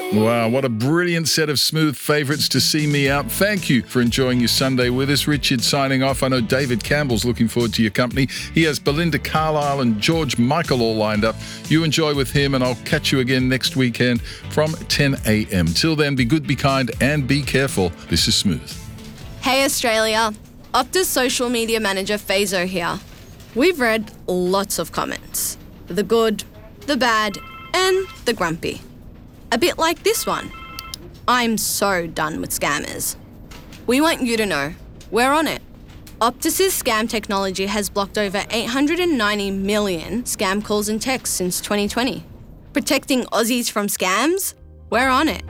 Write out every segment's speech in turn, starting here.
Wow, what a brilliant set of smooth favourites to see me out. Thank you for enjoying your Sunday with us. Richard signing off. I know David Campbell's looking forward to your company. He has Belinda Carlisle and George Michael all lined up. You enjoy with him, and I'll catch you again next weekend from 10 a.m. Till then, be good, be kind, and be careful. This is Smooth. Hey Australia, Optus social media manager Fazo here. We've read lots of comments. The good, the bad, and the grumpy. A bit like this one. I'm so done with scammers. We want you to know, we're on it. Optus's scam technology has blocked over 890 million scam calls and texts since 2020. Protecting Aussies from scams? We're on it.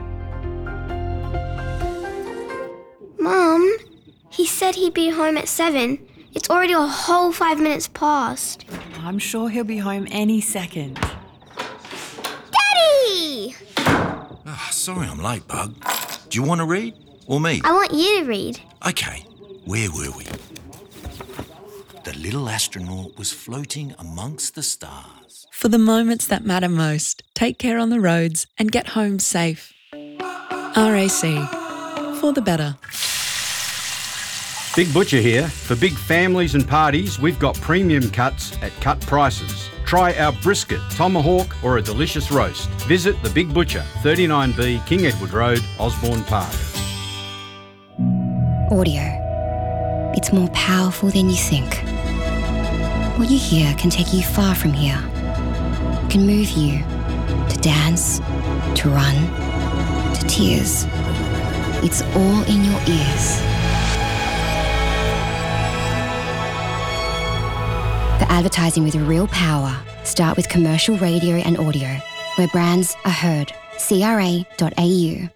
Mum, he said he'd be home at 7. It's already a whole 5 minutes past. I'm sure he'll be home any second. Daddy! Sorry I'm late, Bug. Do you want to read? Or me? I want you to read. Okay, where were we? The little astronaut was floating amongst the stars. For the moments that matter most, take care on the roads and get home safe. RAC. For the better. Big Butcher here. For big families and parties, we've got premium cuts at cut prices. Try our brisket, tomahawk or a delicious roast. Visit The Big Butcher, 39B King Edward Road, Osborne Park. Audio. It's more powerful than you think. What you hear can take you far from here. It can move you to dance, to run, to tears. It's all in your ears. For advertising with real power, start with commercial radio and audio, where brands are heard. CRA.au.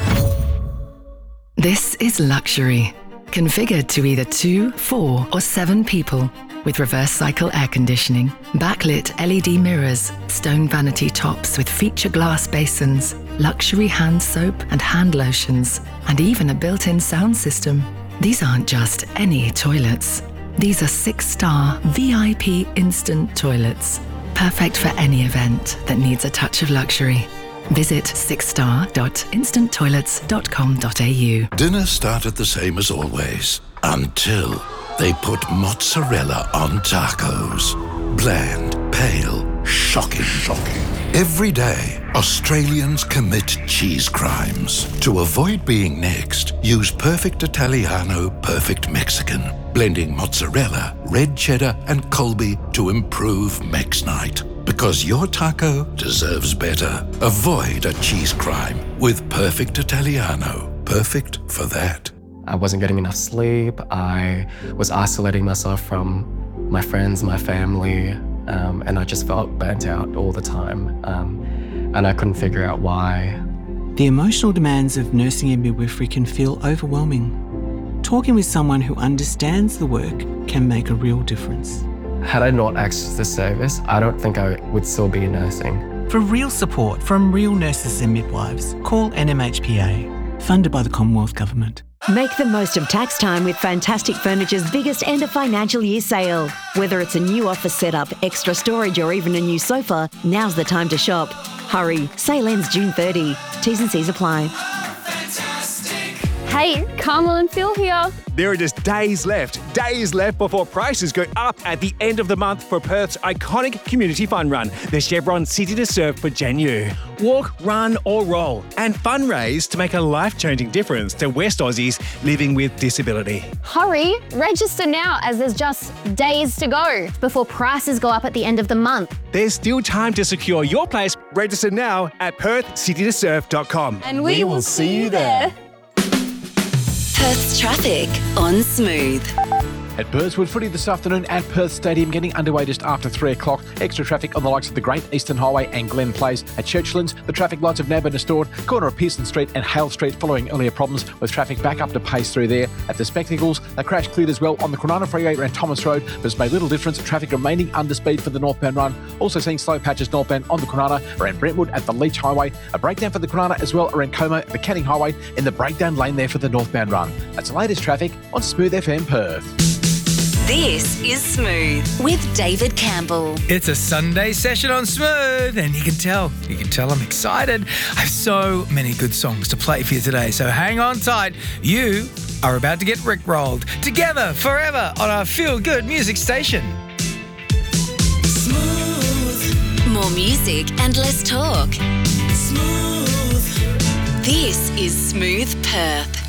This is luxury, configured to either 2, 4 or 7 people, with reverse cycle air conditioning, backlit LED mirrors, stone vanity tops with feature glass basins, luxury hand soap and hand lotions, and even a built-in sound system. These aren't just any toilets. These are 6-star VIP instant toilets, perfect for any event that needs a touch of luxury. Visit 6star.instanttoilets.com.au. Dinner started the same as always, until they put mozzarella on tacos. Bland, pale, shocking. Every day, Australians commit cheese crimes. To avoid being next, use Perfect Italiano, Perfect Mexican, blending mozzarella, red cheddar, and Colby to improve Mex Night. Because your taco deserves better. Avoid a cheese crime with Perfect Italiano. Perfect for that. I wasn't getting enough sleep. I was isolating myself from my friends, my family, and I just felt burnt out all the time. And I couldn't figure out why. The emotional demands of nursing and midwifery can feel overwhelming. Talking with someone who understands the work can make a real difference. Had I not accessed this service, I don't think I would still be nursing. For real support from real nurses and midwives, call NMHPA, funded by the Commonwealth Government. Make the most of tax time with Fantastic Furniture's biggest end of financial year sale. Whether it's a new office setup, extra storage or even a new sofa, now's the time to shop. Hurry, sale ends June 30. T's and C's apply. Hey, Carmel and Phil here. There are just days left before prices go up at the end of the month for Perth's iconic community fun run, the Chevron City to Surf for January. Walk, run or roll and fundraise to make a life-changing difference to West Aussies living with disability. Hurry, register now as there's just days to go before prices go up at the end of the month. There's still time to secure your place. Register now at perthcitytosurf.com. And we will see you there. Perth's traffic on Smooth. At Burswood Footy this afternoon at Perth Stadium, getting underway just after 3 o'clock. Extra traffic on the likes of the Great Eastern Highway and Glen Place. At Churchlands, the traffic lights have now been restored. Corner of Pearson Street and Hale Street following earlier problems with traffic back up to pace through there. At the Spectacles, the crash cleared as well on the Kwinana Freeway around Thomas Road, but it's made little difference. Traffic remaining under speed for the northbound run. Also seeing slow patches northbound on the Kwinana around Brentwood at the Leach Highway. A breakdown for the Kwinana as well around Como at the Canning Highway in the breakdown lane there for the northbound run. That's the latest traffic on Smooth FM Perth. This is Smooth with David Campbell. It's a Sunday session on Smooth, and you can tell I'm excited. I have so many good songs to play for you today, so hang on tight. You are about to get rickrolled together forever on our feel-good music station. Smooth. More music and less talk. Smooth. This is Smooth Perth.